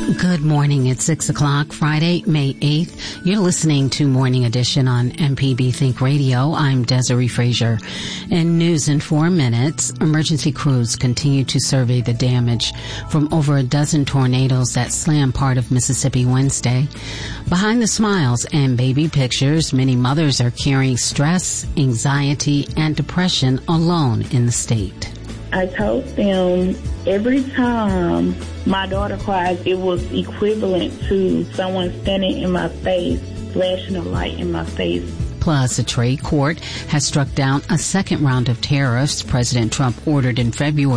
Good morning. It's 6 o'clock, Friday, May 8th. You're listening to Morning Edition on MPB Think Radio. I'm Desiree Frazier. In news in 4 minutes, emergency crews continue to survey the damage from over a dozen tornadoes that slammed part of Mississippi Wednesday. Behind the smiles and baby pictures, many mothers are carrying stress, anxiety, and depression alone in the state. I told them every time my daughter cries, it was equivalent to someone standing in my face, flashing a light in my face. Plus, a trade court has struck down a second round of tariffs President Trump ordered in February